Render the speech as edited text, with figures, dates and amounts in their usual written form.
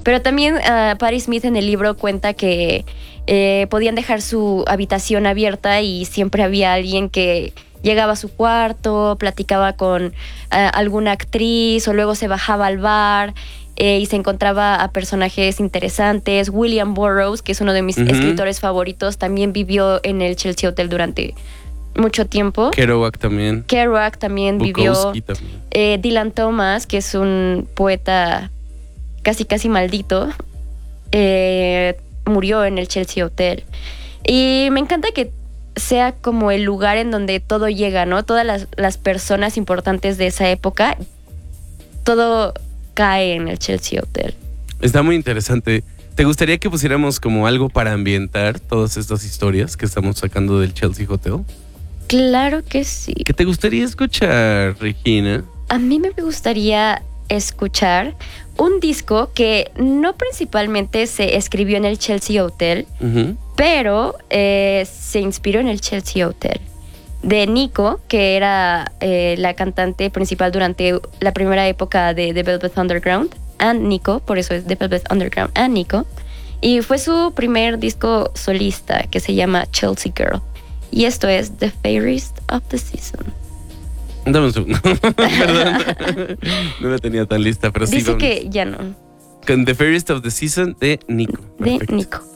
Pero también Patti Smith en el libro cuenta que podían dejar su habitación abierta y siempre había alguien que llegaba a su cuarto, platicaba con alguna actriz o luego se bajaba al bar y se encontraba a personajes interesantes. William Burroughs, que es uno de mis escritores favoritos, también vivió en el Chelsea Hotel durante mucho tiempo. Kerouac también. Vivió. También. Dylan Thomas, que es un poeta casi maldito, murió en el Chelsea Hotel. Y me encanta que sea como el lugar en donde todo llega, ¿no? Todas las personas importantes de esa época, todo cae en el Chelsea Hotel. Está muy interesante. ¿Te gustaría que pusiéramos como algo para ambientar todas estas historias que estamos sacando del Chelsea Hotel? Claro que sí. ¿Qué te gustaría escuchar, Regina? A mí me gustaría escuchar un disco que no principalmente se escribió en el Chelsea Hotel, pero se inspiró en el Chelsea Hotel. De Nico, que era la cantante principal durante la primera época de The Velvet Underground, and Nico, por eso es The Velvet Underground and Nico. Y fue su primer disco solista, que se llama Chelsea Girl. Y esto es The Fairest of the Season. Dame un segundo. Perdón. No la tenía tan lista, pero Dice sí. Dice que ya no. Con The Fairest of the Season de Nico. De Nico.